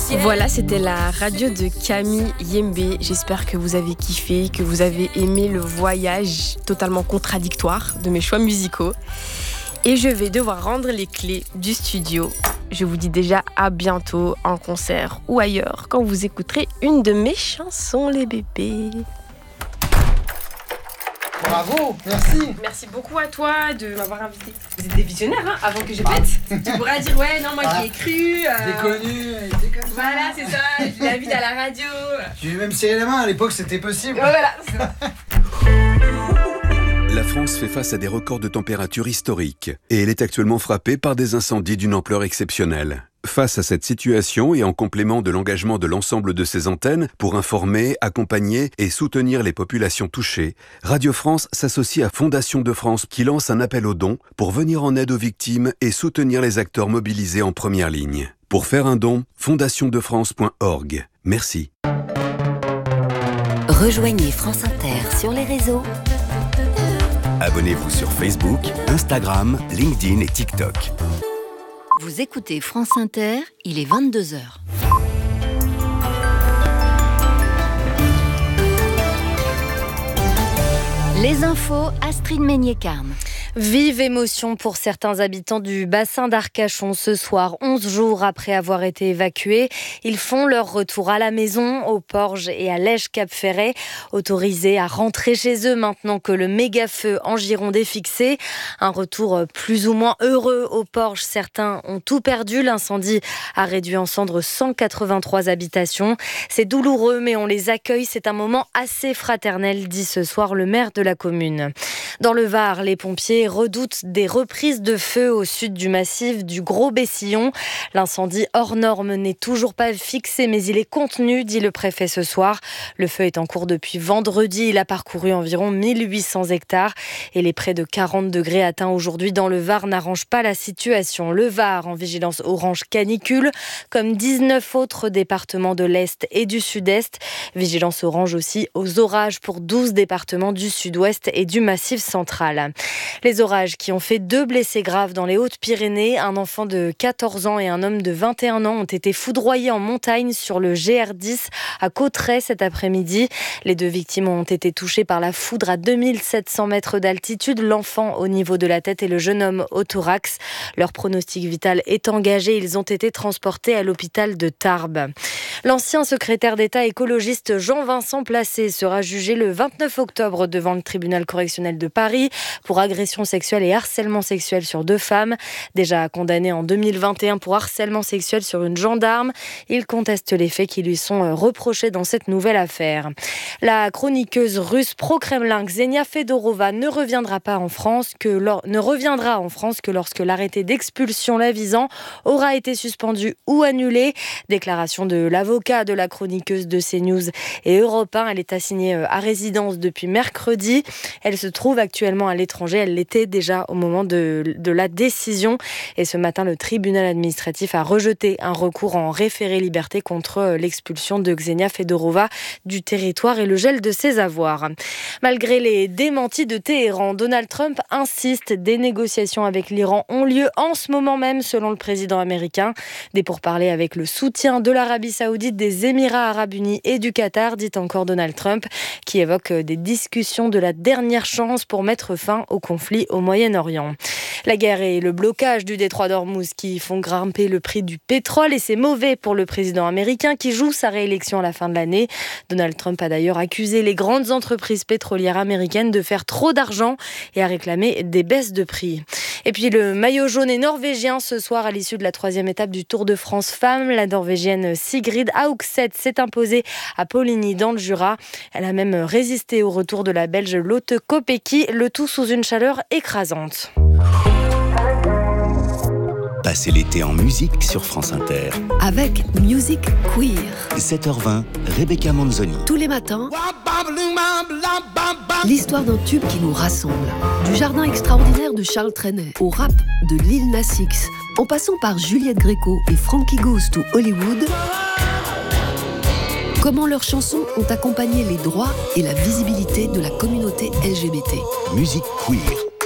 Voilà, c'était la radio de Camille Yembe. J'espère que vous avez kiffé, que vous avez aimé le voyage totalement contradictoire de mes choix musicaux. Et je vais devoir rendre les clés du studio. Je vous dis déjà à bientôt en concert ou ailleurs quand vous écouterez une de mes chansons, les bébés. Bravo, merci. Merci beaucoup à toi de m'avoir invité. Vous êtes des visionnaires, hein, avant que je pète. Tu pourras dire, ouais, non, moi j'y ai cru. T'es connu, t'es comme ça. Voilà, c'est ça, je l'invite à la radio. Tu lui as même serré la main, à l'époque c'était possible. Voilà, c'est ça. La France fait face à des records de température historiques et elle est actuellement frappée par des incendies d'une ampleur exceptionnelle. Face à cette situation et en complément de l'engagement de l'ensemble de ses antennes pour informer, accompagner et soutenir les populations touchées, Radio France s'associe à Fondation de France qui lance un appel aux dons pour venir en aide aux victimes et soutenir les acteurs mobilisés en première ligne. Pour faire un don, fondationdefrance.org. Merci. Rejoignez France Inter sur les réseaux. Abonnez-vous sur Facebook, Instagram, LinkedIn et TikTok. Vous écoutez France Inter, il est 22h. Les infos, Astrid Meignet-Carne. Vive émotion pour certains habitants du bassin d'Arcachon ce soir, 11 jours après avoir été évacués. Ils font leur retour à la maison, au Porge et à Lège-Cap-Ferret, autorisés à rentrer chez eux maintenant que le méga-feu en Gironde est fixé. Un retour plus ou moins heureux au Porge. Certains ont tout perdu. L'incendie a réduit en cendres 183 habitations. C'est douloureux, mais on les accueille. C'est un moment assez fraternel, dit ce soir le maire de la commune. Dans le Var, les pompiers redoutent des reprises de feu au sud du massif du Gros-Bessillon. L'incendie hors norme n'est toujours pas fixé, mais il est contenu, dit le préfet ce soir. Le feu est en cours depuis vendredi. Il a parcouru environ 1800 hectares et les près de 40 degrés atteints aujourd'hui dans le Var n'arrangent pas la situation. Le Var en vigilance orange canicule, comme 19 autres départements de l'Est et du Sud-Est. Vigilance orange aussi aux orages pour 12 départements du Sud-Ouest et du Massif central. Les orages qui ont fait 2 blessés graves dans les Hautes-Pyrénées. Un enfant de 14 ans et un homme de 21 ans ont été foudroyés en montagne sur le GR10 à Cauterets cet après-midi. Les 2 victimes ont été touchées par la foudre à 2700 mètres d'altitude. L'enfant au niveau de la tête et le jeune homme au thorax. Leur pronostic vital est engagé. Ils ont été transportés à l'hôpital de Tarbes. L'ancien secrétaire d'État écologiste Jean-Vincent Placé sera jugé le 29 octobre devant le tribunal correctionnel de Paris pour agression sexuelle et harcèlement sexuel sur 2 femmes. Déjà condamné en 2021 pour harcèlement sexuel sur une gendarme, il conteste les faits qui lui sont reprochés dans cette nouvelle affaire. La chroniqueuse russe pro-Kremlin Ksenia Fedorova ne reviendra en France que lorsque l'arrêté d'expulsion la visant aura été suspendu ou annulé. Déclaration de l'avocat de la chroniqueuse de CNews et Europe 1. Elle est assignée à résidence depuis mercredi. Elle se trouve actuellement à l'étranger. Elle l'était déjà au moment de la décision. Et ce matin, le tribunal administratif a rejeté un recours en référé liberté contre l'expulsion de Ksenia Fedorova du territoire et le gel de ses avoirs. Malgré les démentis de Téhéran, Donald Trump insiste. Des négociations avec l'Iran ont lieu en ce moment même, selon le président américain. Des pourparlers avec le soutien de l'Arabie Saoudite, des Émirats Arabes Unis et du Qatar, dit encore Donald Trump, qui évoque des discussions de la dernière chance pour mettre fin au conflit au Moyen-Orient. La guerre et le blocage du détroit d'Ormuz qui font grimper le prix du pétrole et c'est mauvais pour le président américain qui joue sa réélection à la fin de l'année. Donald Trump a d'ailleurs accusé les grandes entreprises pétrolières américaines de faire trop d'argent et a réclamé des baisses de prix. Et puis le maillot jaune est norvégien ce soir à l'issue de la 3e étape du Tour de France Femmes. La norvégienne Sigrid Haugset s'est imposée à Poligny dans le Jura. Elle a même résisté au retour de la Belge Lotte Kopecky, le tout sous une chaleur écrasante. Passez l'été en musique sur France Inter. Avec Music Queer. 7h20, Rebecca Manzoni. Tous les matins, l'histoire d'un tube qui nous rassemble. Du jardin extraordinaire de Charles Trenet au rap de Lil Nas X, en passant par Juliette Gréco et Frankie Goes to Hollywood. Comment leurs chansons ont accompagné les droits et la visibilité de la communauté LGBT. Musique Queer.